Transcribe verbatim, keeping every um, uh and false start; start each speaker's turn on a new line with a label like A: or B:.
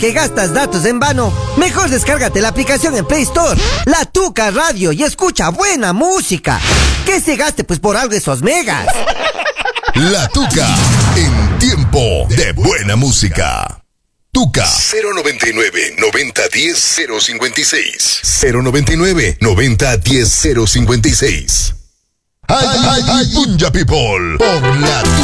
A: que gastas datos en vano, mejor descárgate la aplicación en Play Store, La Tuca Radio, y escucha buena música. Que se gaste pues por algo esos megas.
B: La Tuca, en tiempo de buena música. Tuca cero noventa y nueve, noventa diez, cero cincuenta y seis. cero noventa y nueve, noventa diez, cero cincuenta y seis. Ay, ay, ay, Punja People, por la